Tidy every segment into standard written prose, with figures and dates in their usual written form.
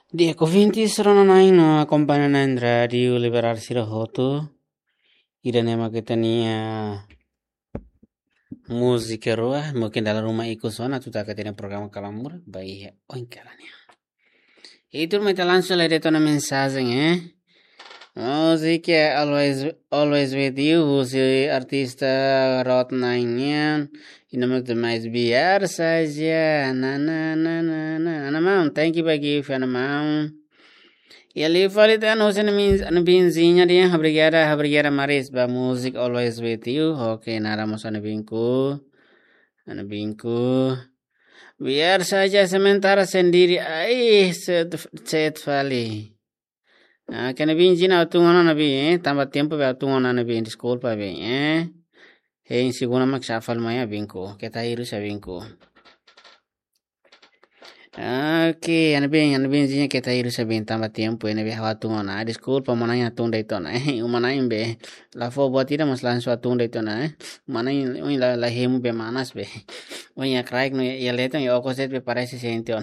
Dia covinti saranno no accompagnano in radio liberarsi la hoto. Iranema kita nia música roa, mungkin dalam rumah ikut sona tu tak ketina program kalamur, baik oinkalanya. Itu meta langsung le detona mensagem, Music always with you, si artista rot nainyan, inamak de mais biar saja, na, thank you bagi fanamam. E ali falei da nossa na binzinha de obrigada Maris ba music always with you. Okay, naramos ana binku. Biar saja sementara sendiri ai set fali. Kena binzina tungona na bi tambah tempo ba tungona na bi desculpa bem, Hein segunda mak safal maya binku. Kita iru sa binku. Okay, ano bem kita iru sa bem tambah tempo ene be hawa tungona. Desculpa mananya tunda ito na. Umanain be. La fo buat ida mas langsung tunda ito na. Manain la hemu be manas be. Ya kraik no ya letan ya okoset be parece sentiona.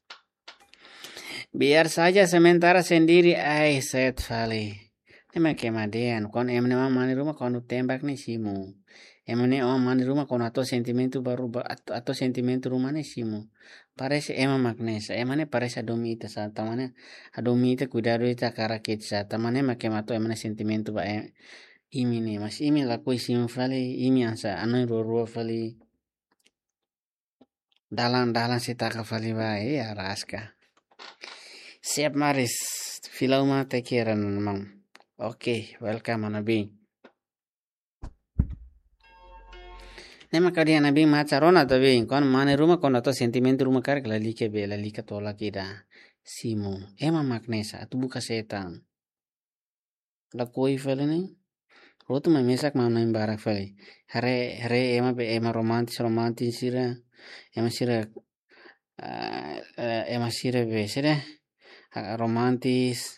Biar saja sementara sendiri ai set fali. Emang kemadean kon emne mani rumah kon tembak nih simu. Emne mani rumah kon atau sentimentu baru atau sentimentu rumah nih simu. Parece emang magnesa. Emane parece adomita sa tamane adomita cuidado ita karakit sa tamane makemato emane sentimentu ba imi nih mas imi laku simu fali imi ansa anu ro fali. Dalan sitaka fali ba ya raska. Siap Maris, Filauma tekiran memang. Oke, welcome Nabi. Nema kadi Nabi macarona tabi, kon mane rumah kon atau sentimen rumah kar lalike be lalika tola kida. Simu, ema magnesa atu buka setan. La koi fele ni. Rotu ma mesak ma naim barak fele. Hare ema romantis sira. Ema sira be sira. Romantis.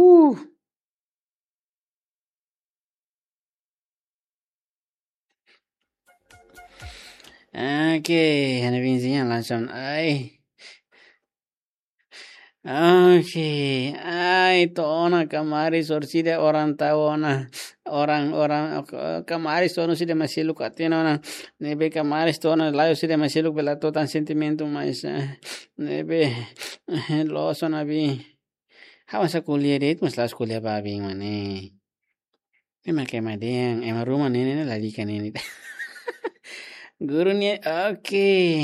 Oke, ana binzinya langsung. Oke, tona kamari sorsida orang tahu orang kamari sono sida masih luka tena nebe kamari tona layo sida masih luka bela totan sentimento mais nebe lo sona bi hawa sa kuliah det mas las kuliah babi mane emang kemadeng emang rumah nene lagi kan ini gurunya oke.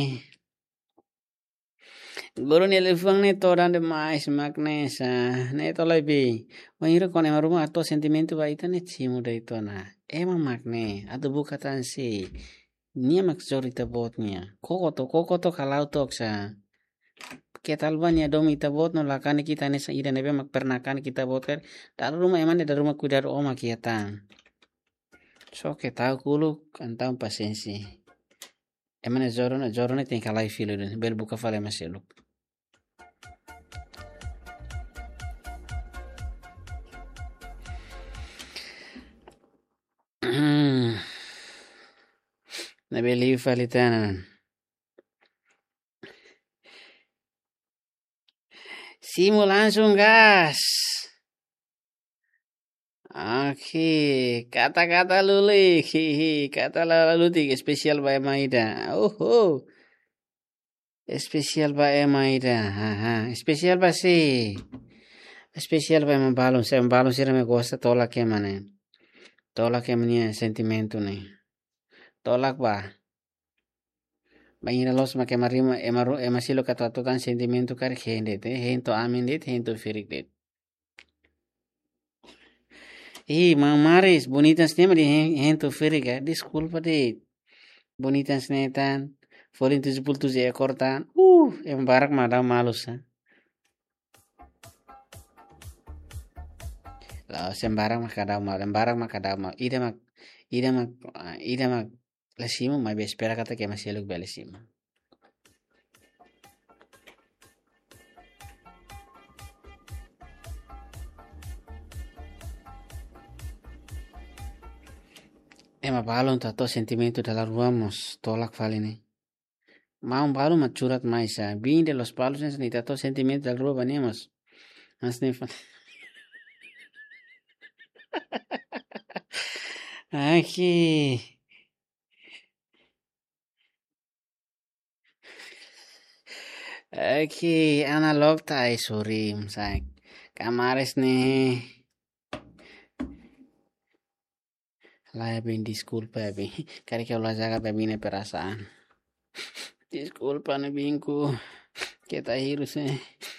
Guru ni lefang ni toran de mais magnesa ne to lebi waniro kon ema rumah atau sentimento ba ita ne cimu da itu na ema magne atau buka tansi nia mak zorita botnya koko to kalau tok sa ketalban ya dom ita bot no lakani kita ne sa ida nebe mak pernakan kita bot kan dalam rumah eman da rumah kudar oma kiatan so ke tahu kulu kantau pasensi eman zorone tinggal live filo bel buka fale maseluk. Nabeli falitanan. Simu langsung gas. Oke, kata-kata luli, kata laluti spesial by Maida. Spesial by Maida. Spesial pasti. Spesial by membalon, saya membalon sih me gosta tolak ya mana. Tolak ya mania sentimento nih. Tolak ba. Banyak los make marima emasilo kata totan sentimento kar hendet, hento amin det, hento firik det. Maris, bonitas tema di hento firik, disculpa det. Bonitas netan, folin 77 ekor tan. Barak madam malus. La sembarang makadam mal. Ida mak lesimo mai espera kata que masih luk belesimo. Ema balon tato sentimento dalam ruamos tolak falini. Mau balon machurat maisa. Bin de los palos en sanitato sentimento del ruo banemos. Mas Nifan. Oke. Oke, analog tai surim sak. Kamares nih. Lah di disculpa bi. Carica la jaga bebine perasaan. Disculpa nih bingku. Kita hirus nih.